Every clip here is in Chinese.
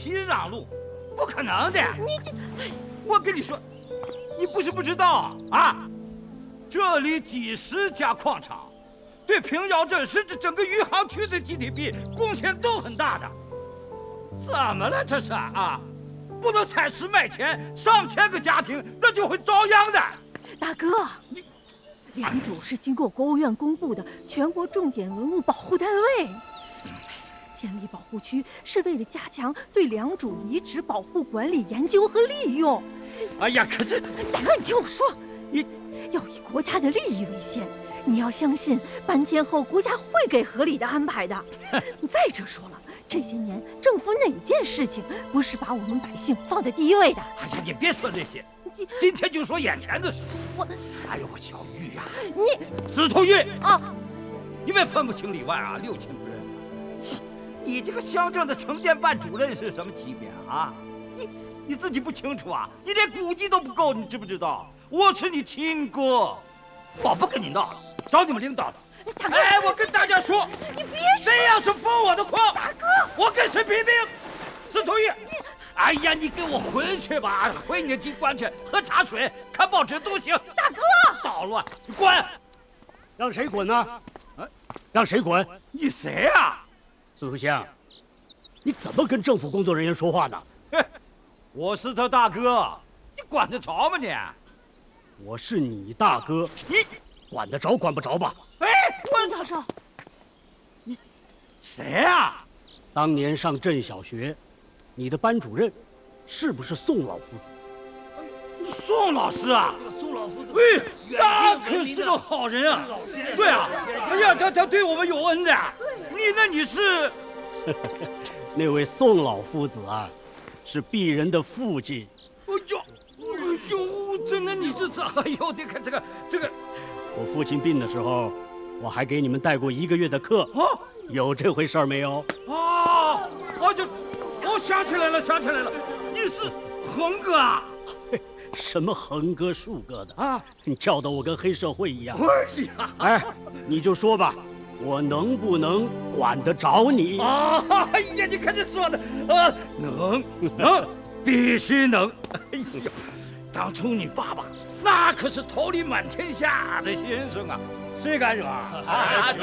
起让路，不可能的。 你这， 我跟你说，你不是不知道啊，这里几十家矿场，对平遥镇甚至整个余杭区的 GDP 贡献都很大的。怎么了这是啊？不能采石卖钱，上千个家庭那就会遭殃的。 大哥，良渚是经过国务院公布的全国重点文物保护单位。建立保护区是为了加强对良渚遗址保护管理研究和利用。 哎呀，可是大哥，你听我说，你要以国家的利益为先，你要相信搬迁后国家会给合理的安排的。再者说了，这些年政府哪件事情不是把我们百姓放在第一位的？ 哎呀，你别说这些，今天就说眼前的事情。 我， 哎呦，小玉呀， 你司徒玉啊， 你们分不清里外啊，6亲不认。你这个乡镇的城建办主任是什么级别啊？你自己不清楚啊？你连估计都不够，你知不知道？我是你亲哥，我不跟你闹了，找你们领导的。 大哥， 哎，我跟大家说， 你别说， 谁要是封我的矿， 大哥， 我跟谁拼命？司徒玉，哎呀，你给我回去吧，回你的机关去，喝茶水、看报纸都行。 大哥， 捣乱，你滚！ 让谁滚呢？让谁滚？ 你谁啊？ 司徒香，你怎么跟政府工作人员说话呢？ 我是他大哥，你管得着吗你？ 我是你大哥， 你管得着管不着吧？ 哎， 孙教授， 谁啊？ 当年上镇小学，你的班主任是不是宋老夫子？ 宋老师啊， 宋老夫子， 哎，那可是个好人啊！对啊，哎呀，他对我们有恩的。你是？ 那位宋老夫子啊，是鄙人的父亲。 哎呦，真的你这哎呦，你看这个， 我父亲病的时候，我还给你们带过1个月的课。 啊， 有这回事儿没有？ 我想起来了，你是恒哥啊？ 什么横哥竖哥的啊！ 你叫得我跟黑社会一样。 哎呀， 哎，你就说吧，我能不能管得着你？ 啊！哎呀，你看这说的，能，必须能。哎呦，当初你爸爸那可是桃李满天下的先生啊，谁敢惹啊？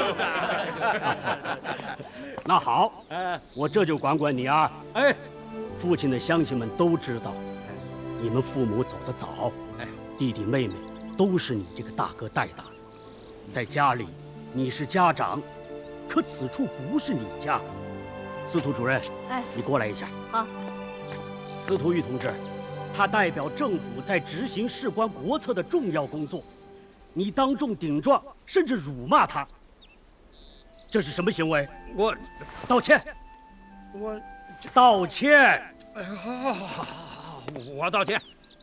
那好，我这就管管你啊。 哎， 父亲的乡亲们都知道，你们父母走得早，弟弟妹妹都是你这个大哥带大的。在家里，你是家长，可此处不是你家。司徒主任， 哎， 你过来一下。 好。 司徒玉同志，他代表政府在执行事关国策的重要工作，你当众顶撞，甚至辱骂他，这是什么行为？ 我道歉。 我道歉。 好，我道歉。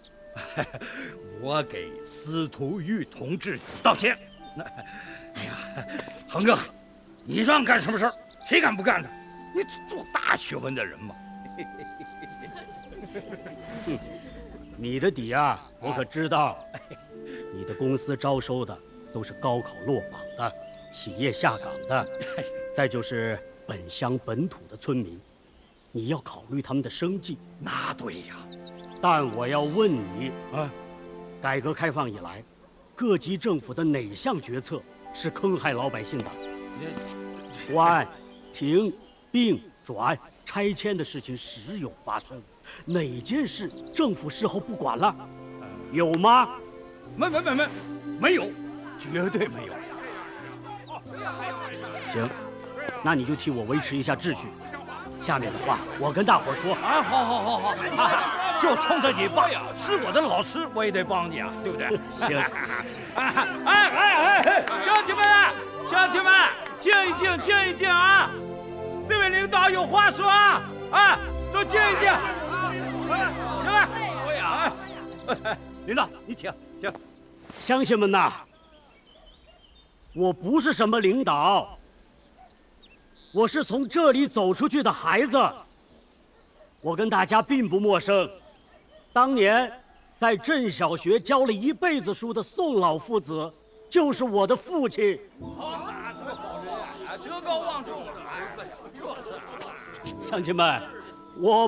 我给司徒玉同志道歉。哎呀，恒哥，你让干什么事儿，谁敢不干的？你做大学问的人嘛。 你的底啊，我可知道。你的公司招收的都是高考落榜的，企业下岗的，再就是本乡本土的村民，你要考虑他们的生计。 那对呀。 但我要问你啊，改革开放以来，各级政府的哪项决策是坑害老百姓的？关、停、并、转、拆迁的事情时有发生，哪件事政府事后不管了？有吗？ 没有，绝对没有。 行，那你就替我维持一下秩序。下面的话我跟大伙儿说。 啊，好，就冲着你爸是我的老师，我也得帮你啊，对不对？ 行。 哎，乡亲们，静一静啊！这位领导有话说啊！都静一静。行了，领导你请。 乡亲们呐，我不是什么领导，我是从这里走出去的孩子。我跟大家并不陌生，当年在镇小学教了一辈子书的宋老夫子，就是我的父亲。 那是个好人啊，德高望重。 乡亲们，我